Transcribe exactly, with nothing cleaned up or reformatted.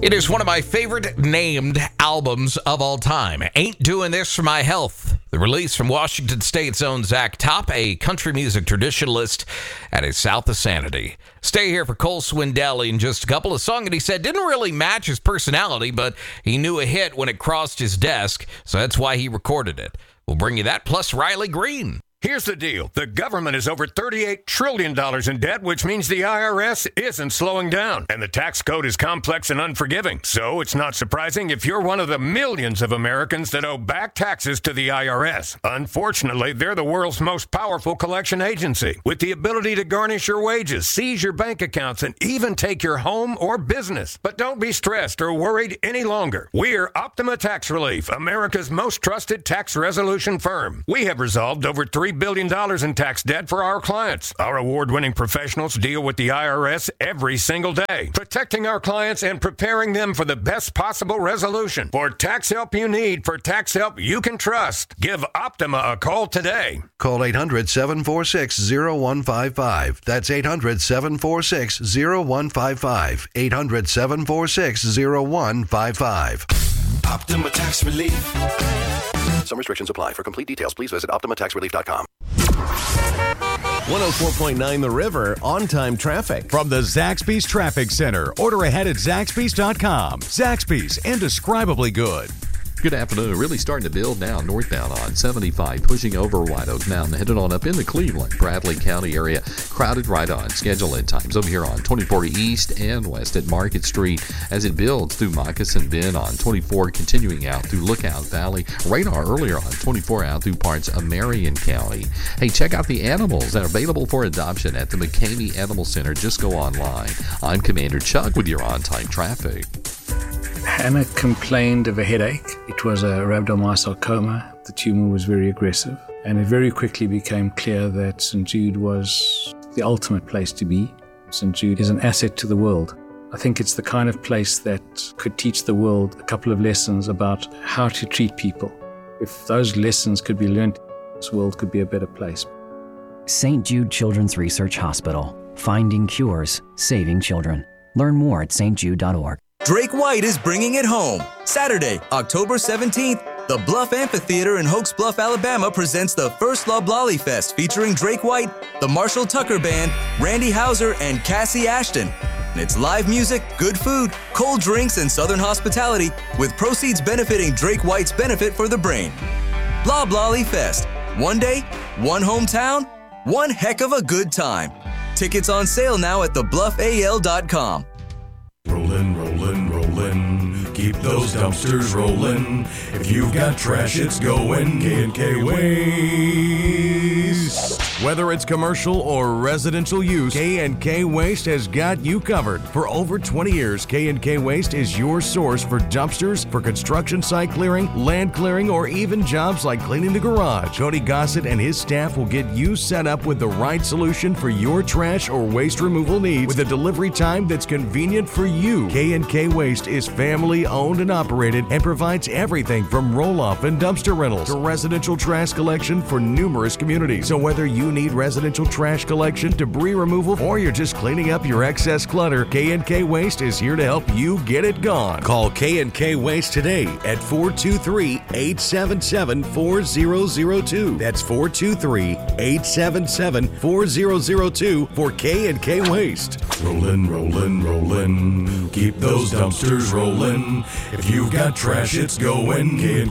It is one of my favorite named albums of all time. Ain't Doing This for My Health. The release from Washington State's own Zach Top, a country music traditionalist at his South of Sanity. Stay here for Cole Swindell in just a couple. A song that he said didn't really match his personality, but he knew a hit when it crossed his desk, so that's why he recorded it. We'll bring you that, plus Riley Green. Here's the deal. The government is over thirty-eight trillion dollars in debt, which means the I R S isn't slowing down. And the tax code is complex and unforgiving. So it's not surprising if you're one of the millions of Americans that owe back taxes to the I R S. Unfortunately, they're the world's most powerful collection agency, with the ability to garnish your wages, seize your bank accounts, and even take your home or business. But don't be stressed or worried any longer. We're Optima Tax Relief, America's most trusted tax resolution firm. We have resolved over three billion dollars in tax debt for our clients. Our award-winning professionals deal with the I R S every single day, protecting our clients and preparing them for the best possible resolution. For tax help you need, for tax help you can trust, give Optima a call today. Call eight hundred, seven four six, zero one five five. That's eight hundred, seven four six, zero one five five. eight hundred, seven four six, zero one five five. Optima Tax Relief. Some restrictions apply. For complete details, please visit optima tax relief dot com. one oh four point nine The River, on-time traffic. From the Zaxby's Traffic Center. Order ahead at Zaxby's dot com. Zaxby's, indescribably good. Good afternoon. Really starting to build now northbound on seventy-five, pushing over White Oak Mountain, headed on up into Cleveland, Bradley County area. Crowded right on schedule at times over here on twenty-four East and West at Market Street as it builds through Moccasin Bend on twenty-four, continuing out through Lookout Valley. Radar earlier on twenty-four out through parts of Marion County. Hey, check out the animals that are available for adoption at the McCamey Animal Center. Just go online. I'm Commander Chuck with your on-time traffic. Hannah complained of a headache. It was a rhabdomyosarcoma. The tumor was very aggressive, and it very quickly became clear that Saint Jude was the ultimate place to be. Saint Jude is an asset to the world. I think it's the kind of place that could teach the world a couple of lessons about how to treat people. If those lessons could be learned, this world could be a better place. Saint Jude Children's Research Hospital. Finding cures, saving children. Learn more at s t jude dot org. Drake White is bringing it home. Saturday, October seventeenth, the Bluff Amphitheater in Hoax Bluff, Alabama presents the first Loblolly Fest featuring Drake White, the Marshall Tucker Band, Randy Houser, and Cassie Ashton. It's live music, good food, cold drinks, and Southern hospitality, with proceeds benefiting Drake White's Benefit for the Brain. Loblolly Fest. One day, one hometown, one heck of a good time. Tickets on sale now at the bluff a l dot com. Rollin', rollin', rollin'. Keep those dumpsters rollin'. If you've got trash, it's going K and K Waste. Whether it's commercial or residential use, K and K Waste has got you covered. For over twenty years, K and K Waste is your source for dumpsters, for construction site clearing, land clearing, or even jobs like cleaning the garage. Cody Gossett and his staff will get you set up with the right solution for your trash or waste removal needs with a delivery time that's convenient for you. K and K Waste is family owned and operated and provides everything from roll-off and dumpster rentals to residential trash collection for numerous communities. So whether you need residential trash collection, debris removal, or you're just cleaning up your excess clutter, K and K Waste is here to help you get it gone. Call K and K Waste today at four two three, eight seven seven, four zero zero two. That's four two three, eight seven seven, four zero zero two for K and K Waste. Rollin', rollin', rollin'. Keep those dumpsters rollin'. If you've got trash, it's going K and